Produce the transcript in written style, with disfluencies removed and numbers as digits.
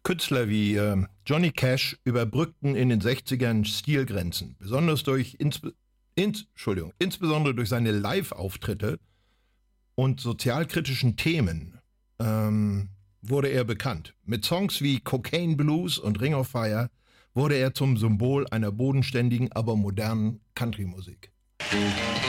Künstler wie Johnny Cash überbrückten in den 60ern Stilgrenzen, insbesondere durch seine Live-Auftritte und sozialkritischen Themen wurde er bekannt. Mit Songs wie Cocaine Blues und Ring of Fire wurde er zum Symbol einer bodenständigen, aber modernen Country-Musik.